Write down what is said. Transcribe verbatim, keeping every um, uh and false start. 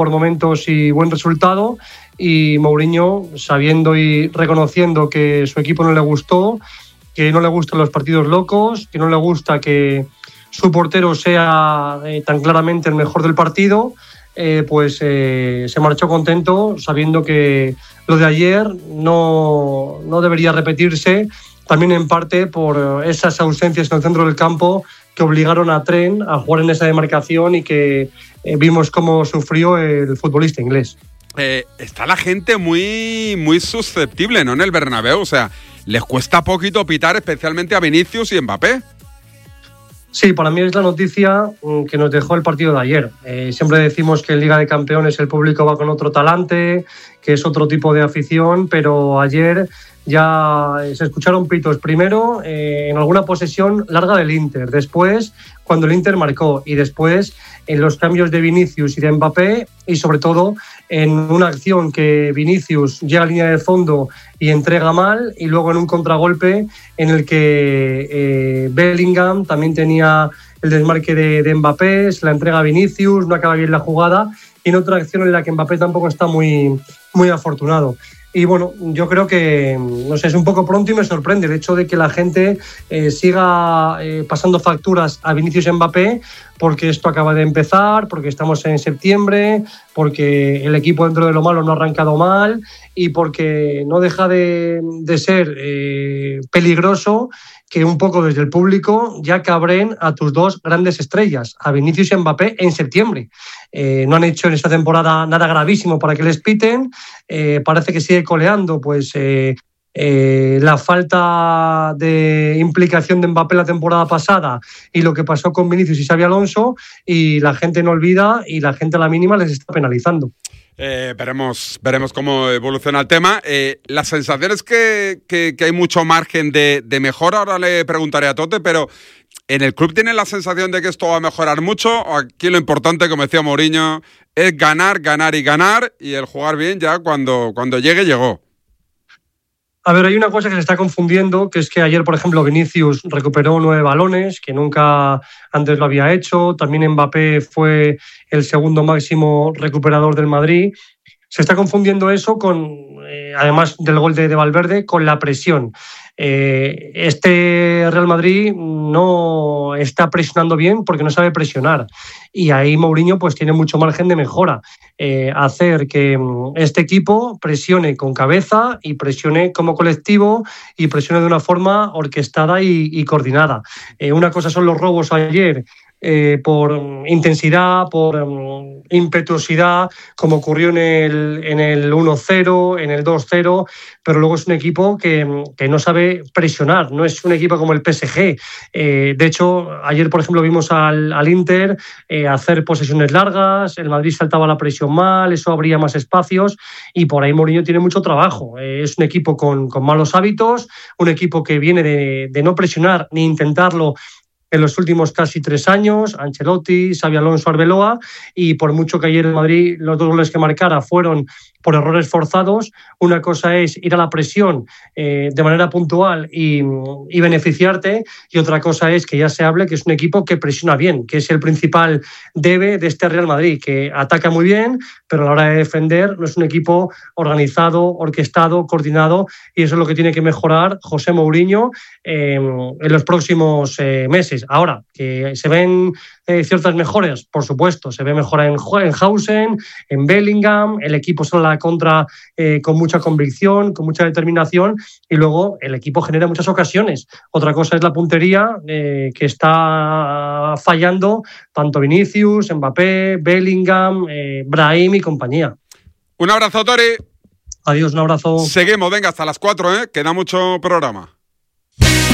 por momentos y buen resultado, y Mourinho, sabiendo y reconociendo que su equipo no le gustó, que no le gustan los partidos locos, que no le gusta que su portero sea eh, tan claramente el mejor del partido, eh, pues eh, se marchó contento, sabiendo que lo de ayer no, no debería repetirse, también en parte por esas ausencias en el centro del campo que obligaron a Trent a jugar en esa demarcación y que eh, vimos cómo sufrió el futbolista inglés. Eh, está la gente muy, muy susceptible, ¿no?, en el Bernabéu. O sea, les cuesta poquito pitar, especialmente a Vinicius y Mbappé. Sí, para mí es la noticia que nos dejó el partido de ayer. Eh, siempre decimos que en Liga de Campeones el público va con otro talante, que es otro tipo de afición, pero ayer ya se escucharon pitos. Primero, eh, en alguna posesión larga del Inter, después cuando el Inter marcó, y después en los cambios de Vinicius y de Mbappé, y sobre todo en una acción que Vinicius llega a línea de fondo y entrega mal, y luego en un contragolpe en el que eh, Bellingham también tenía el desmarque de, de Mbappé, se la entrega a Vinicius, no acaba bien la jugada, y en otra acción en la que Mbappé tampoco está muy, muy afortunado. Y bueno, yo creo que, no sé, es un poco pronto y me sorprende el hecho de que la gente eh, siga eh, pasando facturas a Vinicius y Mbappé, porque esto acaba de empezar, porque estamos en septiembre, porque el equipo dentro de lo malo no ha arrancado mal y porque no deja de, de ser eh, peligroso que un poco desde el público ya cabren a tus dos grandes estrellas, a Vinicius y Mbappé, en septiembre. Eh, no han hecho en esta temporada nada gravísimo para que les piten. Eh, parece que sigue coleando pues eh, eh, la falta de implicación de Mbappé la temporada pasada y lo que pasó con Vinicius y Xabi Alonso, y la gente no olvida y la gente a la mínima les está penalizando. Eh, veremos, veremos cómo evoluciona el tema. Eh, la sensación es que, que, que hay mucho margen de, de mejora. Ahora le preguntaré a Tote, pero ¿en el club tienen la sensación de que esto va a mejorar mucho? Aquí lo importante, como decía Mourinho, es ganar, ganar y ganar, y el jugar bien ya cuando, cuando llegue, llegó. A ver, hay una cosa que se está confundiendo, que es que ayer, por ejemplo, Vinicius recuperó nueve balones, que nunca antes lo había hecho. También Mbappé fue el segundo máximo recuperador del Madrid. Se está confundiendo eso con, eh, además del gol de, de Valverde, con la presión. Eh, este Real Madrid no está presionando bien porque no sabe presionar, y ahí Mourinho pues tiene mucho margen de mejora. Eh, hacer que este equipo presione con cabeza y presione como colectivo y presione de una forma orquestada y, y coordinada. Eh, una cosa son los robos ayer, Eh, por intensidad, por um, impetuosidad, como ocurrió en el, en el uno cero, en el dos cero, pero luego es un equipo que, que no sabe presionar, no es un equipo como el P S G. Eh, de hecho, ayer, por ejemplo, vimos al, al Inter eh, hacer posesiones largas, el Madrid saltaba la presión mal, eso abría más espacios, y por ahí Mourinho tiene mucho trabajo. Eh, es un equipo con, con malos hábitos, un equipo que viene de, de no presionar ni intentarlo en los últimos casi tres años, Ancelotti, Xabi Alonso, Arbeloa, y por mucho que ayer en Madrid los dos goles que marcara fueron por errores forzados, una cosa es ir a la presión eh, de manera puntual y, y beneficiarte, y otra cosa es que ya se hable que es un equipo que presiona bien, que es el principal debe de este Real Madrid, que ataca muy bien, pero a la hora de defender no es un equipo organizado, orquestado, coordinado, y eso es lo que tiene que mejorar José Mourinho eh, en los próximos eh, meses. Ahora, que se ven eh, ciertas mejoras, por supuesto, se ve mejora en, en Hausen, en Bellingham, el equipo sale a la contra eh, con mucha convicción, con mucha determinación, y luego el equipo genera muchas ocasiones. Otra cosa es la puntería, eh, que está fallando tanto Vinicius, Mbappé, Bellingham, eh, Brahim y compañía. Un abrazo, Tori. Adiós, un abrazo. Seguimos, venga, hasta las cuatro, ¿eh? Queda mucho programa.